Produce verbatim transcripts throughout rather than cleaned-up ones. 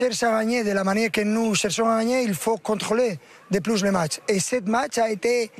cherche à gagner de la manière que nous cherchons à gagner, il faut contrôler de plus le match. Et ce match a été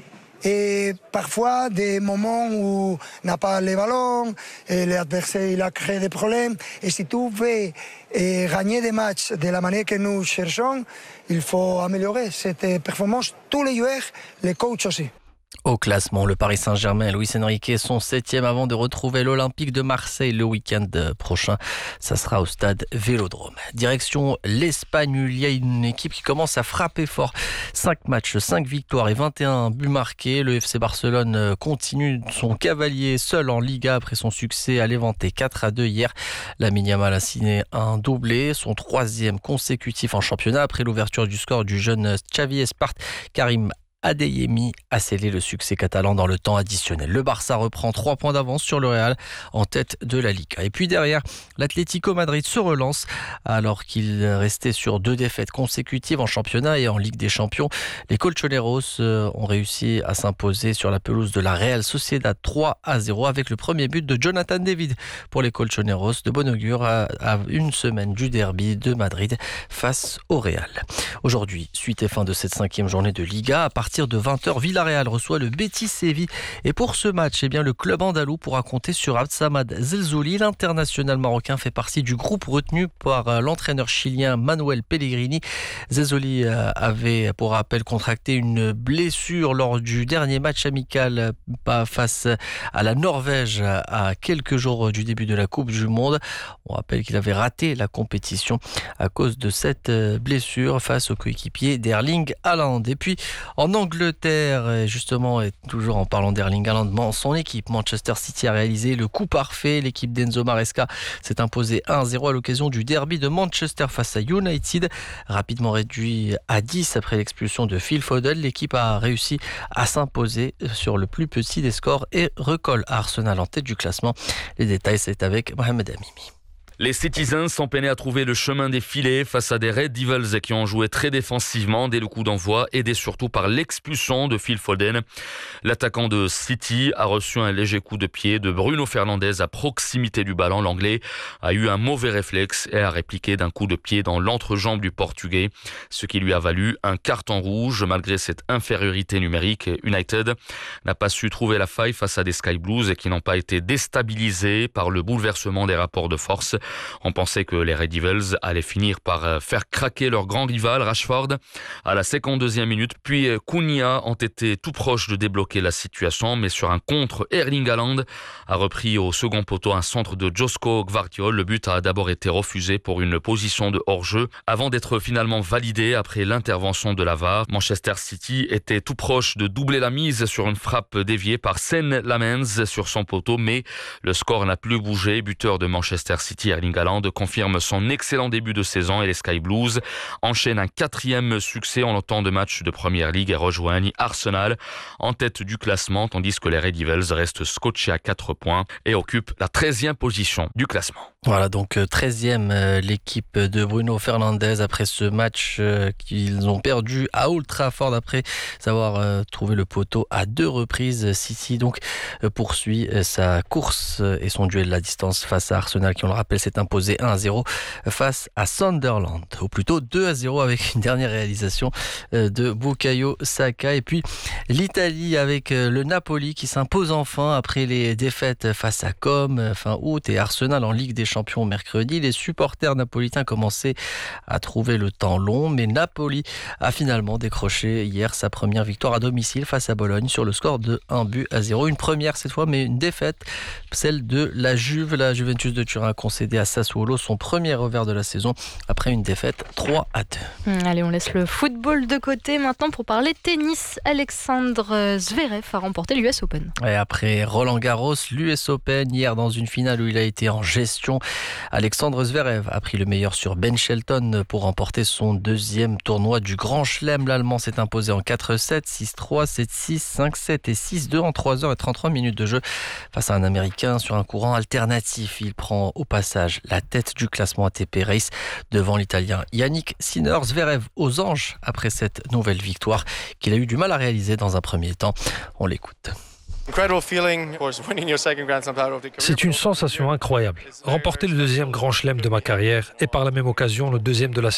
et parfois des moments où on n'a pas les ballons, et l'adversaire il a créé des problèmes. Et si tu veux et gagner des matchs de la manière que nous cherchons, il faut améliorer cette performance. Tous les joueurs, les coachs aussi. Au classement, le Paris Saint-Germain et Luis Enrique sont septième avant de retrouver l'Olympique de Marseille le week-end prochain. Ça sera au stade Vélodrome. Direction l'Espagne, il y a une équipe qui commence à frapper fort. cinq matchs, cinq victoires et vingt et un buts marqués. Le F C Barcelone continue son cavalier seul en Liga après son succès à Levante quatre à deux hier. Lamine Yamal a signé un doublé, son troisième consécutif en championnat après l'ouverture du score du jeune Xavi Espart. Karim Adeyemi a scellé le succès catalan dans le temps additionnel. Le Barça reprend trois points d'avance sur le Real en tête de la Liga. Et puis derrière, l'Atlético Madrid se relance alors qu'il restait sur deux défaites consécutives en championnat et en Ligue des Champions. Les Colchoneros ont réussi à s'imposer sur la pelouse de la Real Sociedad trois à zéro avec le premier but de Jonathan David pour les Colchoneros, de bon augure à une semaine du derby de Madrid face au Real. Aujourd'hui, suite et fin de cette cinquième journée de Liga, à partir de vingt heures, Villarreal reçoit le Betis Séville. Et pour ce match, eh bien, le club andalou pourra compter sur Abdsamad Zelzouli. L'international marocain fait partie du groupe retenu par l'entraîneur chilien Manuel Pellegrini. Zelzouli avait, pour rappel, contracté une blessure lors du dernier match amical face à la Norvège à quelques jours du début de la Coupe du Monde. On rappelle qu'il avait raté la compétition à cause de cette blessure face au coéquipier d'Erling Haaland. Et puis, en Angleterre, justement, et toujours en parlant d'Erling Haaland, son équipe Manchester City a réalisé le coup parfait. L'équipe d'Enzo Maresca s'est imposée un à zéro à l'occasion du derby de Manchester face à United. Rapidement réduit à dix après l'expulsion de Phil Foden, l'équipe a réussi à s'imposer sur le plus petit des scores et recolle à Arsenal en tête du classement. Les détails, c'est avec Mohamed Amimi. Les Citizens sont peinés à trouver le chemin des filets face à des Red Devils qui ont joué très défensivement dès le coup d'envoi, aidés surtout par l'expulsion de Phil Foden. L'attaquant de City a reçu un léger coup de pied de Bruno Fernandes à proximité du ballon. L'Anglais a eu un mauvais réflexe et a répliqué d'un coup de pied dans l'entrejambe du Portugais, ce qui lui a valu un carton rouge. Malgré cette infériorité numérique, United n'a pas su trouver la faille face à des Sky Blues qui n'ont pas été déstabilisés par le bouleversement des rapports de force. On pensait que les Red Devils allaient finir par faire craquer leur grand rival Rashford à la cinquante-deuxième minute. Puis Cunha ont été tout proches de débloquer la situation, mais sur un contre, Erling Haaland a repris au second poteau un centre de Josko Gvardiol. Le but a d'abord été refusé pour une position de hors-jeu avant d'être finalement validé après l'intervention de la V A R. Manchester City était tout proche de doubler la mise sur une frappe déviée par Sen Lamens sur son poteau, mais le score n'a plus bougé. Buteur de Manchester City, Erling Haaland confirme son excellent début de saison et les Sky Blues enchaînent un quatrième succès en temps de match de Première Ligue et rejoignent Arsenal en tête du classement, tandis que les Red Devils restent scotchés à quatre points et occupent la treizième position du classement. Voilà, donc treizième l'équipe de Bruno Fernandes après ce match qu'ils ont perdu à Old Trafford après avoir trouvé le poteau à deux reprises. City donc poursuit sa course et son duel à distance face à Arsenal qui, on le rappelle, s'est imposé un à zéro face à Sunderland, ou plutôt deux à zéro avec une dernière réalisation de Bukayo Saka. Et puis l'Italie avec le Napoli qui s'impose enfin après les défaites face à Com fin août et Arsenal en Ligue des Champions mercredi. Les supporters napolitains commençaient à trouver le temps long, mais Napoli a finalement décroché hier sa première victoire à domicile face à Bologne sur le score de un but à zéro. Une première cette fois, mais une défaite, celle de la Juve. La Juventus de Turin a concédé à Sassuolo son premier revers de la saison après une défaite trois à deux. Allez, on laisse le football de côté maintenant pour parler tennis. Alexandre Zverev a remporté l'U S Open. Et après Roland Garros, l'U S Open hier dans une finale où il a été en gestion, Alexandre Zverev a pris le meilleur sur Ben Shelton pour remporter son deuxième tournoi du Grand Chelem. L'Allemand s'est imposé en quatre sept, six trois, sept six, cinq sept et six deux en trois heures et trente-trois minutes de jeu face à un Américain sur un courant alternatif. Il prend au passage la tête du classement A T P Race devant l'Italien Yannick Sinner. Zverev aux anges après cette nouvelle victoire qu'il a eu du mal à réaliser dans un premier temps. On l'écoute. C'est une sensation incroyable. Remporter le deuxième grand chelem de ma carrière et par la même occasion le deuxième de la